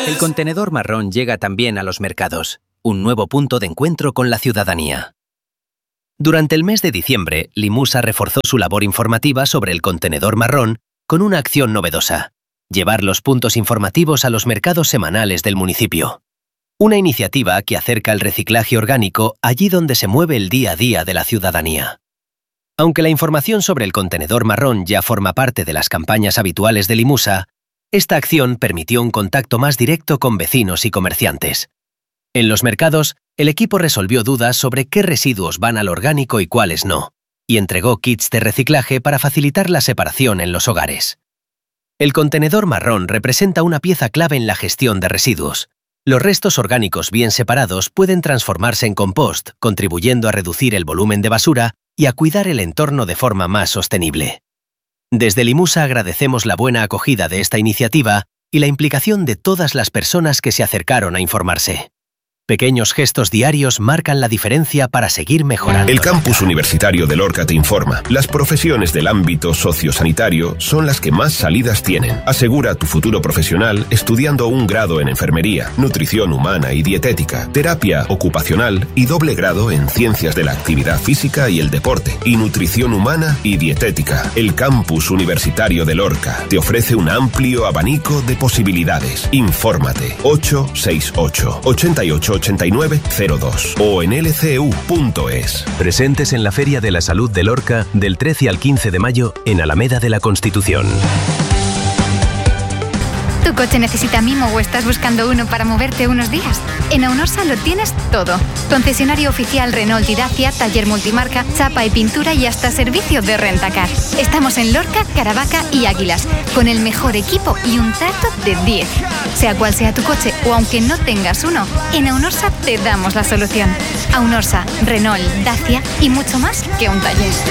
El contenedor marrón llega también a los mercados, un nuevo punto de encuentro con la ciudadanía. Durante el mes de diciembre, Limusa reforzó su labor informativa sobre el contenedor marrón con una acción novedosa: llevar los puntos informativos a los mercados semanales del municipio. Una iniciativa que acerca el reciclaje orgánico allí donde se mueve el día a día de la ciudadanía. Aunque la información sobre el contenedor marrón ya forma parte de las campañas habituales de Limusa, esta acción permitió un contacto más directo con vecinos y comerciantes. En los mercados, el equipo resolvió dudas sobre qué residuos van al orgánico y cuáles no, y entregó kits de reciclaje para facilitar la separación en los hogares. El contenedor marrón representa una pieza clave en la gestión de residuos. Los restos orgánicos bien separados pueden transformarse en compost, contribuyendo a reducir el volumen de basura y a cuidar el entorno de forma más sostenible. Desde Limusa agradecemos la buena acogida de esta iniciativa y la implicación de todas las personas que se acercaron a informarse. Pequeños gestos diarios marcan la diferencia para seguir mejorando. El campus universitario de Lorca te informa. Las profesiones del ámbito sociosanitario son las que más salidas tienen. Asegura tu futuro profesional estudiando un grado en enfermería, nutrición humana y dietética, terapia ocupacional y doble grado en ciencias de la actividad física y el deporte, y nutrición humana y dietética. El campus universitario de Lorca te ofrece un amplio abanico de posibilidades. Infórmate 868 88 8902 o en lcu.es. Presentes en la Feria de la Salud de Lorca del 13 al 15 de mayo en Alameda de la Constitución. ¿Tu coche necesita mimo o estás buscando uno para moverte unos días? En Aunorsa lo tienes todo. Concesionario oficial Renault y Dacia, taller multimarca, chapa y pintura y hasta servicio de rentacar. Estamos en Lorca, Caravaca y Águilas, con el mejor equipo y un trato de 10. Sea cual sea tu coche o aunque no tengas uno, en Aunorsa te damos la solución. Aunorsa, Renault, Dacia y mucho más que un taller.